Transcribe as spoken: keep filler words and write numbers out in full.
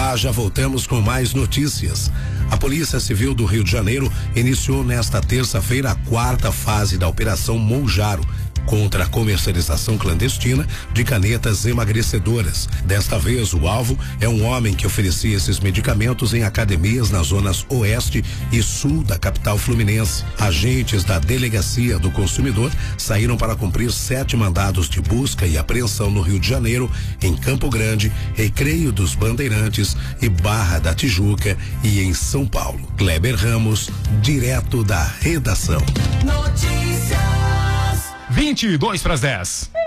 Já já voltamos com mais notícias. A Polícia Civil do Rio de Janeiro iniciou nesta terça-feira a quarta fase da Operação Monjaro, contra a comercialização clandestina de canetas emagrecedoras. Desta vez, o alvo é um homem que oferecia esses medicamentos em academias nas zonas oeste e sul da capital fluminense. Agentes da Delegacia do Consumidor saíram para cumprir sete mandados de busca e apreensão no Rio de Janeiro, em Campo Grande, Recreio dos Bandeirantes e Barra da Tijuca e em São Paulo. Kleber Ramos, direto da redação. Notícias. vinte e dois para as dez.